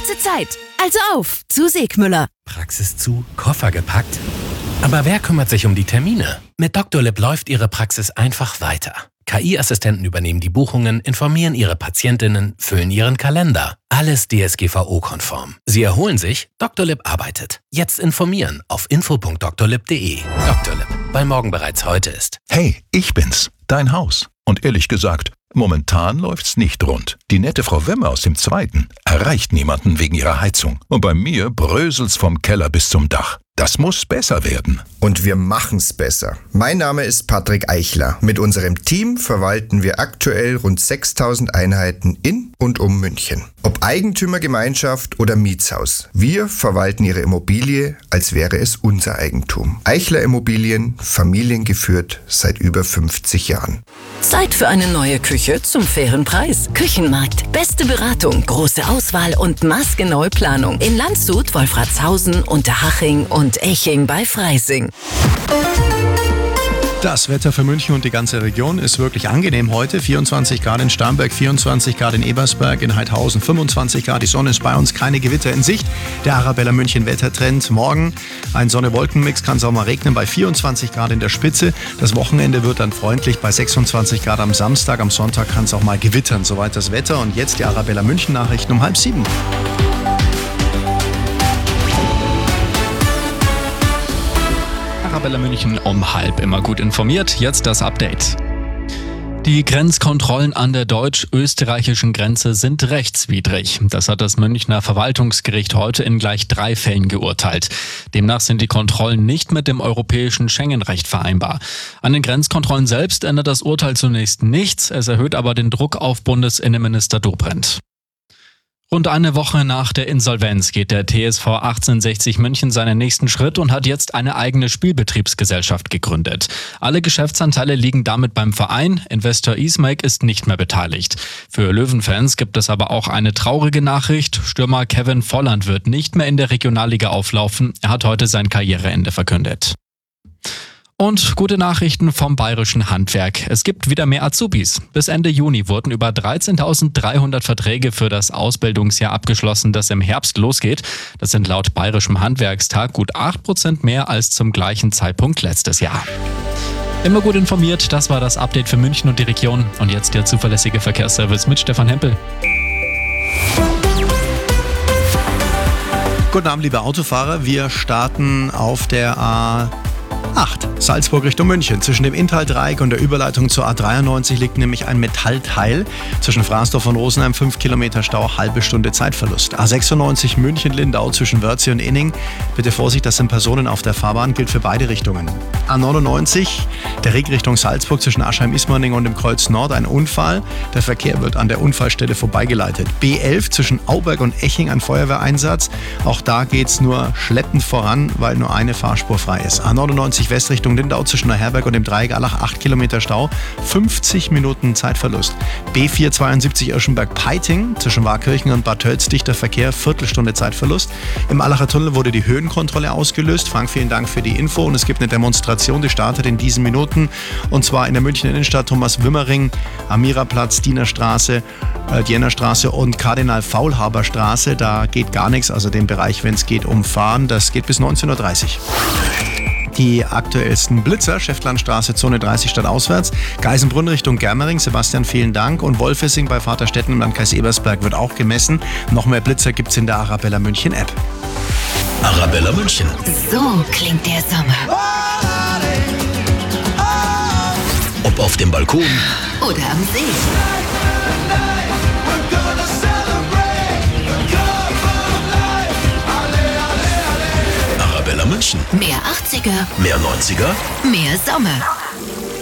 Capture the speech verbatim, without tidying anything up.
Kurze Zeit. Also auf zu Segmüller. Praxis zu, Koffer gepackt? Aber wer kümmert sich um die Termine? Mit Doctolib läuft Ihre Praxis einfach weiter. K I-Assistenten übernehmen die Buchungen, informieren Ihre Patientinnen, füllen Ihren Kalender. Alles D S G V O-konform. Sie erholen sich, Doctolib arbeitet. Jetzt informieren auf info punkt doctolib punkt de. Doctolib, weil morgen bereits heute ist. Hey, ich bin's, dein Haus. Und ehrlich gesagt, momentan läuft's nicht rund. Die nette Frau Wemme aus dem Zweiten erreicht niemanden wegen ihrer Heizung. Und bei mir bröselt's vom Keller bis zum Dach. Das muss besser werden. Und wir machen's besser. Mein Name ist Patrick Eichler. Mit unserem Team verwalten wir aktuell rund sechstausend Einheiten in und um München. Ob Eigentümergemeinschaft oder Mietshaus. Wir verwalten Ihre Immobilie, als wäre es unser Eigentum. Eichler Immobilien, familiengeführt seit über fünfzig Jahren. Zeit für eine neue Küche zum fairen Preis. Küchenmarkt. Beste Beratung, große Auswahl und maßgenaue Planung. In Landshut, Wolfratshausen, Unterhaching und Eching bei Freising. Das Wetter für München und die ganze Region ist wirklich angenehm heute. vierundzwanzig Grad in Starnberg, vierundzwanzig Grad in Ebersberg, in Heidhausen fünfundzwanzig Grad. Die Sonne ist bei uns, keine Gewitter in Sicht. Der Arabella München Wettertrend. Morgen ein Sonne-Wolken-Mix, kann es auch mal regnen bei vierundzwanzig Grad in der Spitze. Das Wochenende wird dann freundlich bei sechsundzwanzig Grad am Samstag. Am Sonntag kann es auch mal gewittern. Soweit das Wetter. Und jetzt die Arabella München Nachrichten um halb sieben. Arabella München um halb, immer gut informiert. Jetzt das Update. Die Grenzkontrollen an der deutsch-österreichischen Grenze sind rechtswidrig. Das hat das Münchner Verwaltungsgericht heute in gleich drei Fällen geurteilt. Demnach sind die Kontrollen nicht mit dem europäischen Schengen-Recht vereinbar. An den Grenzkontrollen selbst ändert das Urteil zunächst nichts. Es erhöht aber den Druck auf Bundesinnenminister Dobrindt. Rund eine Woche nach der Insolvenz geht der T S V achtzehnhundertsechzig München seinen nächsten Schritt und hat jetzt eine eigene Spielbetriebsgesellschaft gegründet. Alle Geschäftsanteile liegen damit beim Verein. Investor Ismaik ist nicht mehr beteiligt. Für Löwenfans gibt es aber auch eine traurige Nachricht. Stürmer Kevin Volland wird nicht mehr in der Regionalliga auflaufen. Er hat heute sein Karriereende verkündet. Und gute Nachrichten vom Bayerischen Handwerk. Es gibt wieder mehr Azubis. Bis Ende Juni wurden über dreizehntausenddreihundert Verträge für das Ausbildungsjahr abgeschlossen, das im Herbst losgeht. Das sind laut Bayerischem Handwerkstag gut acht Prozent mehr als zum gleichen Zeitpunkt letztes Jahr. Immer gut informiert, das war das Update für München und die Region. Und jetzt der zuverlässige Verkehrsservice mit Stefan Hempel. Guten Abend, liebe Autofahrer. Wir starten auf der A acht, Salzburg Richtung München. Zwischen dem Inntal-Dreieck und der Überleitung zur A dreiundneunzig liegt nämlich ein Metallteil. Zwischen Fransdorf und Rosenheim fünf Kilometer Stau, halbe Stunde Zeitverlust. A sechsundneunzig München-Lindau zwischen Wörthsee und Inning. Bitte Vorsicht, das sind Personen auf der Fahrbahn, gilt für beide Richtungen. A neunundneunzig, der Weg Richtung Salzburg zwischen Aschheim-Ismaning und dem Kreuz Nord, ein Unfall. Der Verkehr wird an der Unfallstelle vorbeigeleitet. B elf zwischen Auberg und Eching, ein Feuerwehreinsatz. Auch da geht es nur schleppend voran, weil nur eine Fahrspur frei ist. A neunundneunzig West Richtung Lindau zwischen Neuherberg und dem Dreieck Allach, acht Kilometer Stau, fünfzig Minuten Zeitverlust. B vierhundertzweiundsiebzig Irschenberg-Peiting zwischen Waakirchen und Bad Tölz, dichter Verkehr, Viertelstunde Zeitverlust. Im Allacher Tunnel wurde die Höhenkontrolle ausgelöst. Frank, vielen Dank für die Info. Und es gibt eine Demonstration, die startet in diesen Minuten. Und zwar in der Münchner Innenstadt, Thomas-Wümmering, Amiraplatz, Dienerstraße, äh, Dienerstraße und Kardinal-Faulhaber-Straße. Da geht gar nichts, also den Bereich, wenn es geht, umfahren. Das geht bis neunzehn Uhr dreißig. Die aktuellsten Blitzer, Schäftlandstraße, Zone dreißig stadtauswärts, Geisenbrunn Richtung Germering, Sebastian, vielen Dank. Und Wolfessing bei Vaterstetten im Landkreis Ebersberg wird auch gemessen. Noch mehr Blitzer gibt's in der Arabella München App. Arabella München. So klingt der Sommer. Ob auf dem Balkon Oder am See. Arabella München. Mehr achtziger, Mehr neunziger. mehr Sommer.